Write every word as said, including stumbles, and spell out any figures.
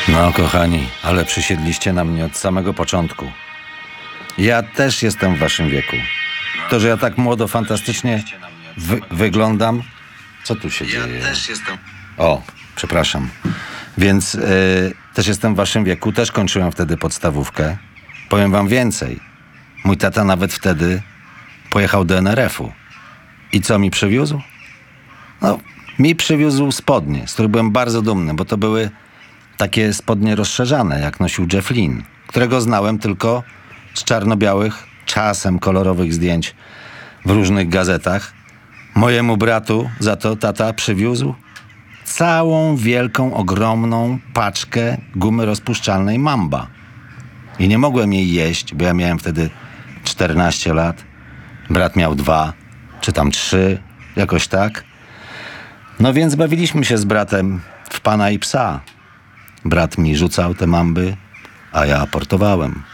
No, kochani, ale przysiedliście na mnie od samego początku. Ja też jestem w waszym wieku. To, że ja tak młodo, fantastycznie wy- wyglądam... Co tu się dzieje? Ja też jestem. O, przepraszam. Więc y, też jestem w waszym wieku, też kończyłem wtedy podstawówkę. Powiem wam więcej. Mój tata nawet wtedy pojechał do en er efu. I co mi przywiózł? No, mi przywiózł spodnie, z których byłem bardzo dumny, bo to były takie spodnie rozszerzane, jak nosił Jeff Lynne, którego znałem tylko z czarno-białych, czasem kolorowych zdjęć w różnych gazetach. Mojemu bratu za to tata przywiózł całą wielką, ogromną paczkę gumy rozpuszczalnej Mamba. I nie mogłem jej jeść, bo ja miałem wtedy czternaście lat. Brat miał dwa, czy tam trzy, jakoś tak. No więc bawiliśmy się z bratem w pana i psa. Brat mi rzucał te mamby, a ja aportowałem.